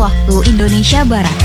waktu Indonesia Barat.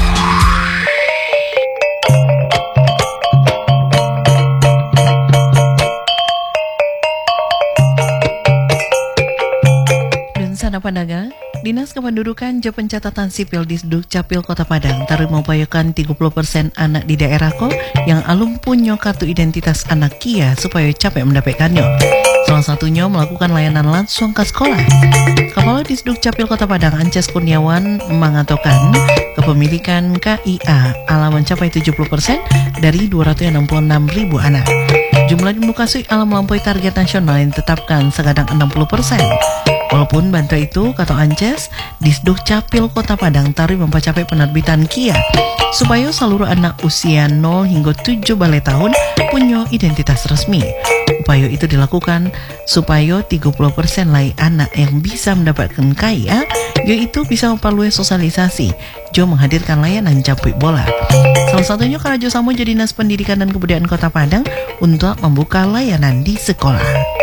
Dan sana Pandaga, Dinas Kependudukan Job Pencatatan Sipil di Dukcapil Kota Padang terus mengupayakan 30% anak di daerah yang alum punya kartu identitas anak KIA supaya capek mendapatkannya. Salah satunya melakukan layanan langsung ke sekolah. Kepala Disdukcapil Kota Padang Ances Kurniawan mengatakan kepemilikan KIA ala mencapai 70% dari 266.000 anak. Jumlah demokrasi ala melampaui target nasional yang ditetapkan sekadang 60%. Walaupun bantu itu, kata Ances, Disdukcapil Kota Padang tarif mempercapai penerbitan KIA supaya seluruh anak usia 0 hingga 7 balai tahun punya identitas resmi. Upaya itu dilakukan supaya 30% lagi anak yang bisa mendapatkan KIA, yaitu bisa memperluas sosialisasi, menghadirkan layanan capik bola. Salah satunya Karajo Samo jadi Dinas Pendidikan dan Kebudayaan Kota Padang untuk membuka layanan di sekolah.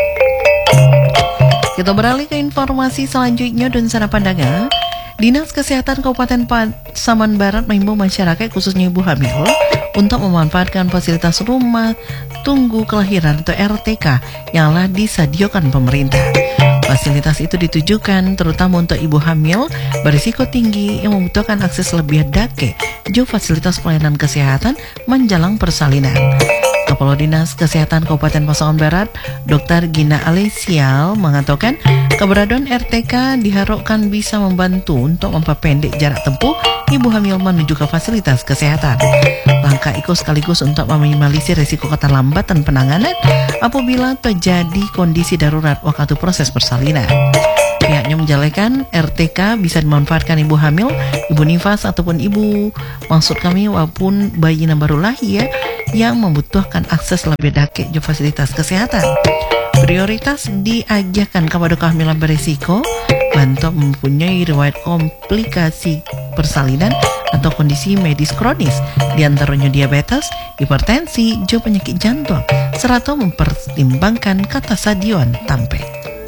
Kita beralih ke informasi selanjutnya dan sana Pandaga. Dinas Kesehatan Kabupaten Pasaman Barat mengimbau masyarakat khususnya ibu hamil untuk memanfaatkan fasilitas rumah tunggu kelahiran atau RTK yang telah disediakan pemerintah. Fasilitas itu ditujukan terutama untuk ibu hamil berisiko tinggi yang membutuhkan akses lebih dake fasilitas pelayanan kesehatan menjelang persalinan. Kepala Dinas Kesehatan Kabupaten Pasaman Barat, Dr. Gina Alesial mengatakan keberadaan RTK diharapkan bisa membantu untuk memperpendek jarak tempuh ibu hamil menuju ke fasilitas kesehatan. Langkah itu sekaligus untuk meminimalisir risiko keterlambatan penanganan apabila terjadi kondisi darurat waktu proses persalinan. Pihaknya menjelaskan RTK bisa dimanfaatkan ibu hamil, ibu nifas ataupun ibu walaupun bayi yang baru lahir yang membutuhkan akses lebih dake ke fasilitas kesehatan. Prioritas diajarkan kepada kehamilan berisiko, bantu mempunyai riwayat komplikasi persalinan atau kondisi medis kronis, diantaranya diabetes, hipertensi, penyakit jantung, serta mempertimbangkan ketersediaan tampe.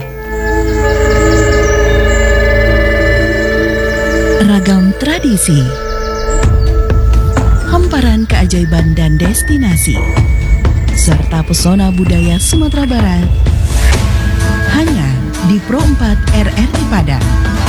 Ragam tradisi, hamparan keajaiban dan destinasi, serta pesona budaya Sumatera Barat hanya di Pro 4 RRI Padang.